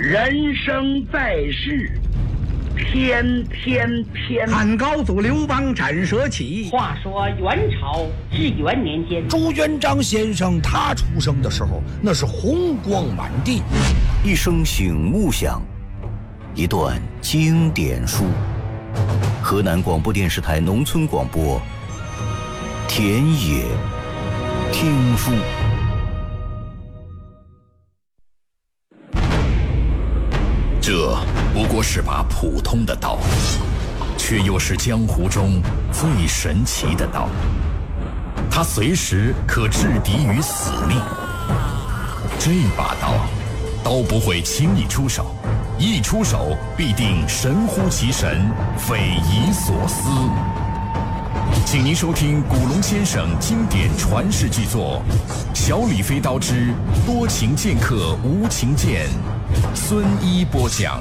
人生在世，偏偏。 汉高祖刘邦斩蛇起。 话说元朝至元年间， 朱元璋先生他出生的时候，那是红光满地。 一声醒悟响，一段经典书。河南广播电视台农村广播，田野听书。 这不过是把普通的刀，却又是江湖中最神奇的刀。它随时可制敌于死命。这把刀不会轻易出手，一出手必定神乎其神，匪夷所思。请您收听古龙先生经典传世巨作《小李飞刀之多情剑客无情剑》，孙一播讲。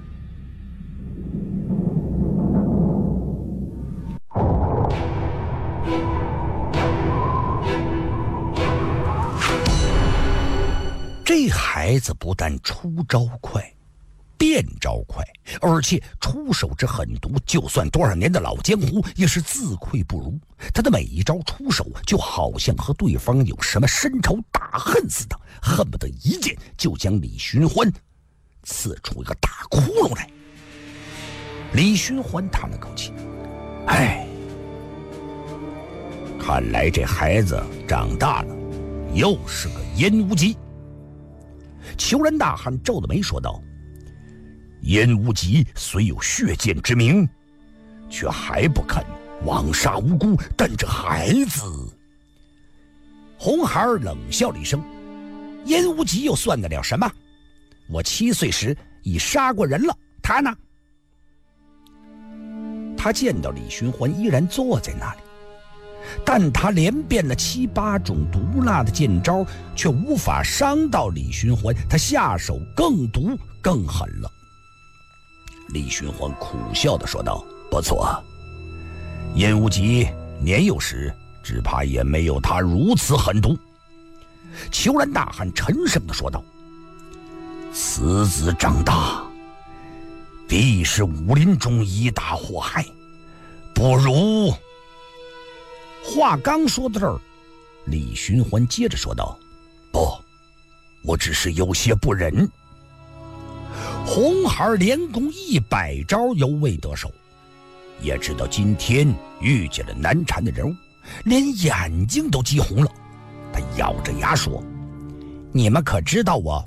这孩子不但出招快，变招快，而且出手之狠毒，就算多少年的老江湖也是自愧不如。他的每一招出手就好像和对方有什么深仇大恨似的，恨不得一剑就将李寻欢刺出一个大窟窿来。李寻欢叹了口气，看来这孩子长大了，又是个燕无极。虬髯大汉皱着眉说道，燕无极虽有血溅之名，却还不肯枉杀无辜，但这孩子……红孩儿冷笑了一声，燕无极又算得了什么？我7岁时已杀过人了，他呢？他见到李寻欢依然坐在那里，但他连变了7、8种毒辣的剑招，却无法伤到李寻欢，他下手更毒更狠了。李寻欢苦笑地说道，不错，燕无极年幼时只怕也没有他如此狠毒。虬髯大汉沉声地说道，此子长大必是武林中一大祸害，不如……话刚说到这儿，李寻欢接着说道，不，我只是有些不忍。红孩连攻100招犹未得手，也知道今天遇见了难缠的人物，连眼睛都急红了。他咬着牙说，你们可知道我